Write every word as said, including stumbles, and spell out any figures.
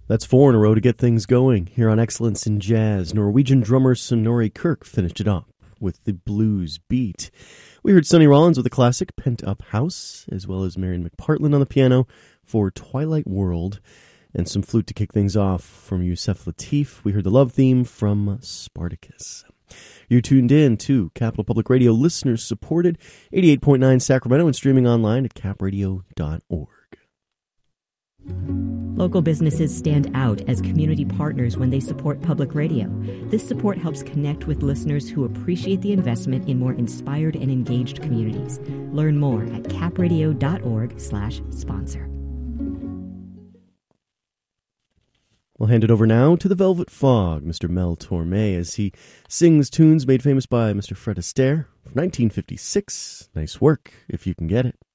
That's four in a row to get things going here on Excellence in Jazz. Norwegian drummer Sonori Kirk finished it up with the blues beat. We heard Sonny Rollins with the classic Pent Up House, as well as Marion McPartland on the piano for Twilight World, and some flute to kick things off from Yusef Lateef. We heard the love theme from Spartacus. You're tuned in to Capital Public Radio, listeners supported, eighty-eight point nine Sacramento, and streaming online at cap radio dot org. Local businesses stand out as community partners when they support public radio. This support helps connect with listeners who appreciate the investment in more inspired and engaged communities. Learn more at cap radio dot org slash sponsor. We'll hand it over now to the Velvet Fog, Mister Mel Torme, as he sings tunes made famous by Mister Fred Astaire from nineteen fifty-six. Nice work, if you can get it.